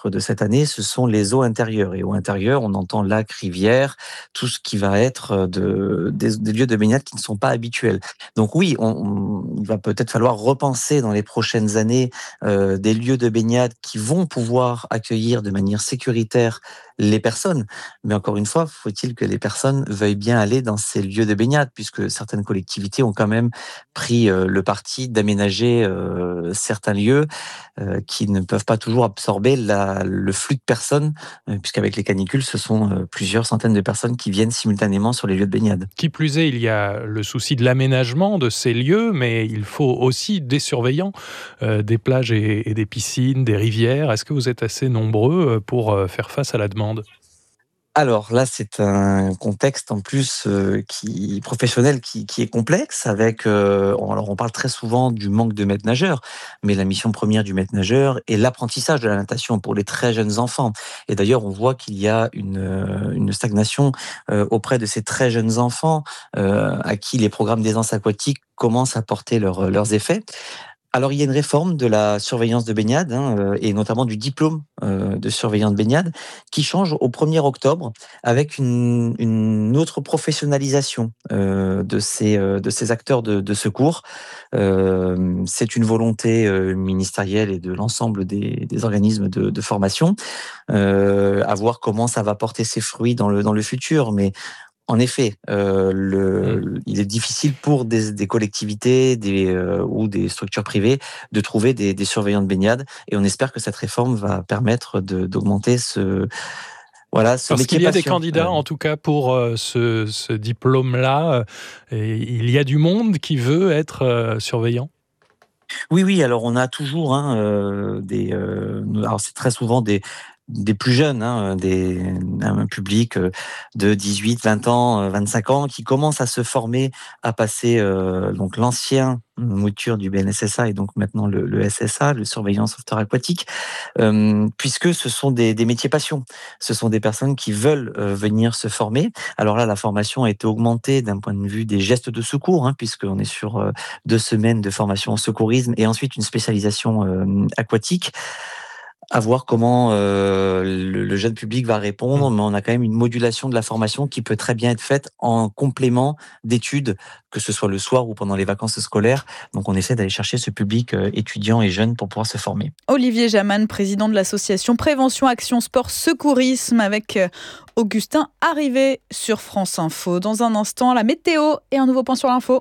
chiffres de cette année, ce sont les eaux intérieures. Et eaux intérieures, on entend lacs, rivières, tout ce qui va être des lieux de baignade qui ne sont pas habituels. Donc oui, il va peut-être falloir repenser dans les prochaines années des lieux de baignade qui vont pouvoir accueillir de manière sécuritaire les personnes. Mais encore une fois, faut-il que les personnes veuillent bien aller dans ces lieux de baignade, puisque certaines collectivités ont quand même pris le parti d'aménager certains lieux qui ne peuvent pas toujours absorber le flux de personnes, puisqu'avec les canicules, ce sont plusieurs centaines de personnes qui viennent simultanément sur les lieux de baignade. Qui plus est, il y a le souci de l'aménagement de ces lieux, mais il faut aussi des surveillants des plages et des piscines, des rivières. Est-ce que vous êtes assez nombreux pour faire face à la demande ? Alors là, c'est un contexte en plus professionnel qui est complexe avec alors on parle très souvent du manque de maîtres nageurs, mais la mission première du maître nageur est l'apprentissage de la natation pour les très jeunes enfants. Et d'ailleurs, on voit qu'il y a une stagnation auprès de ces très jeunes enfants à qui les programmes d'aisance aquatique commencent à porter leurs effets. Alors, il y a une réforme de la surveillance de baignade, et notamment du diplôme de surveillant de baignade, qui change au 1er octobre avec une autre professionnalisation de ces acteurs de secours. C'est une volonté ministérielle et de l'ensemble des organismes de formation, à voir comment ça va porter ses fruits dans le futur. Mais en effet, il est difficile pour des collectivités ou des structures privées de trouver des surveillants de baignade, et on espère que cette réforme va permettre d'augmenter ce Parce métier qu'il y a des passion. candidats, en tout cas, pour ce diplôme-là. Et il y a du monde qui veut être surveillant. Oui, alors on a toujours alors c'est très souvent des plus jeunes, un public de 18, 20 ans, 25 ans, qui commence à se former, à passer donc l'ancien mouture du BNSSA et donc maintenant le SSA, le surveillant sauveteur aquatique, puisque ce sont des métiers passion. Ce sont des personnes qui veulent venir se former. Alors là, la formation a été augmentée d'un point de vue des gestes de secours, puisqu'on est sur 2 semaines de formation en secourisme et ensuite une spécialisation aquatique. À voir comment le jeune public va répondre, mais on a quand même une modulation de la formation qui peut très bien être faite en complément d'études, que ce soit le soir ou pendant les vacances scolaires. Donc on essaie d'aller chercher ce public étudiant et jeune pour pouvoir se former. Olivier Jaman, président de l'association Prévention Action Sport Secourisme, avec Augustin Arrivé sur France Info. Dans un instant, la météo et un nouveau point sur l'info.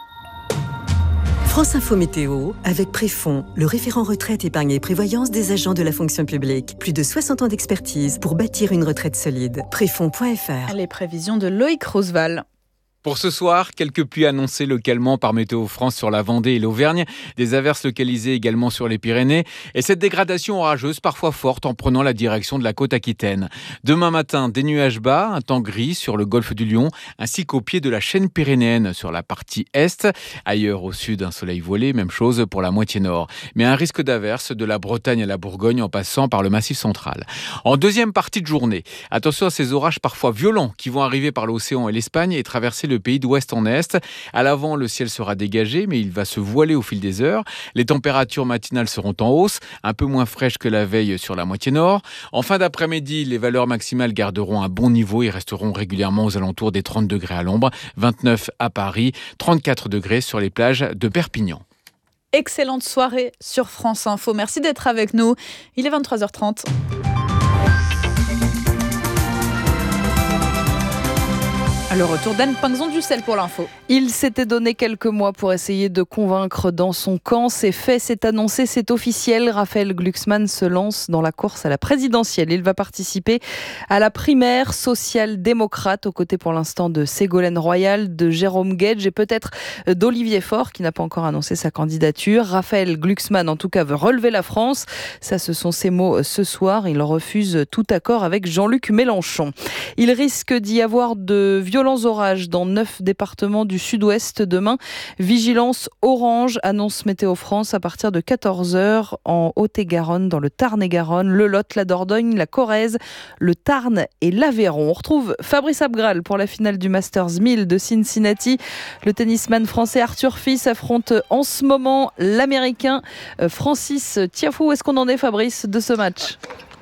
France Info Météo, avec Préfond, le référent retraite, épargne et prévoyance des agents de la fonction publique. Plus de 60 ans d'expertise pour bâtir une retraite solide. Préfond.fr. Les prévisions de Loïc Roseval. Pour ce soir, quelques pluies annoncées localement par Météo France sur la Vendée et l'Auvergne, des averses localisées également sur les Pyrénées, et cette dégradation orageuse parfois forte en prenant la direction de la côte aquitaine. Demain matin, des nuages bas, un temps gris sur le golfe du Lion, ainsi qu'au pied de la chaîne pyrénéenne sur la partie est. Ailleurs au sud, un soleil voilé, même chose pour la moitié nord. Mais un risque d'averse de la Bretagne à la Bourgogne en passant par le Massif central. En deuxième partie de journée, attention à ces orages parfois violents qui vont arriver par l'océan et l'Espagne et traverser le pays d'ouest en est. À l'avant, le ciel sera dégagé, mais il va se voiler au fil des heures. Les températures matinales seront en hausse, un peu moins fraîches que la veille sur la moitié nord. En fin d'après-midi, les valeurs maximales garderont un bon niveau et resteront régulièrement aux alentours des 30 degrés à l'ombre, 29 à Paris, 34 degrés sur les plages de Perpignan. Excellente soirée sur France Info. Merci d'être avec nous. Il est 23h30. Le retour d'Anne Pinxon-Dussel pour l'info. Il s'était donné quelques mois pour essayer de convaincre dans son camp. C'est fait, c'est annoncé, c'est officiel. Raphaël Glucksmann se lance dans la course à la présidentielle. Il va participer à la primaire social-démocrate aux côtés pour l'instant de Ségolène Royal, de Jérôme Guedj et peut-être d'Olivier Faure qui n'a pas encore annoncé sa candidature. Raphaël Glucksmann en tout cas veut relever la France. Ça, ce sont ses mots ce soir. Il refuse tout accord avec Jean-Luc Mélenchon. Il risque d'y avoir de violents orages dans 9 départements du sud-ouest demain. Vigilance orange, annonce Météo France à partir de 14h en Haute-et-Garonne, dans le Tarn-et-Garonne, le Lot, la Dordogne, la Corrèze, le Tarn et l'Aveyron. On retrouve Fabrice Abgral pour la finale du Masters 1000 de Cincinnati. Le tennisman français Arthur Fils affronte en ce moment l'Américain Francis Tiafoe. Où est-ce qu'on en est, Fabrice, de ce match ?